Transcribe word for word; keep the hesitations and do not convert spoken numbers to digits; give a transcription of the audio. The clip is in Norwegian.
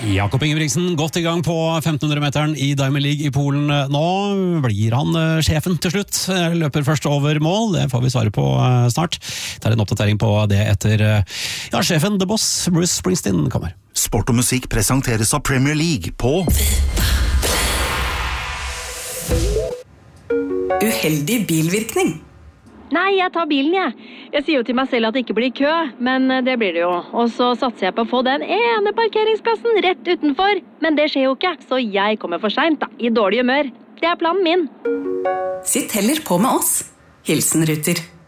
Jakob Ingebrigtsen, godt i gang på femtenhundre-meteren i Diamond League i Polen nå. Blir han uh, sjefen til slutt? Løper først over mål, det får vi svare på uh, snart. Det er en oppdatering på det etter uh, ja, sjefen, The Boss, Bruce Springsteen, kommer. Sport og musikk presenteres av Premier League på Uheldig bilvirkning. Nei, jeg tar bilen, jeg. Jeg sier jo til meg selv at det ikke blir kø, men det blir det jo. Og så satser jeg på å få den ene parkeringsplassen rett utenfor. Men det skjer jo ikke, så jeg kommer for sent da, i dårlig humør. Det er planen min. Sitt heller på med oss. Hilsen Ruter.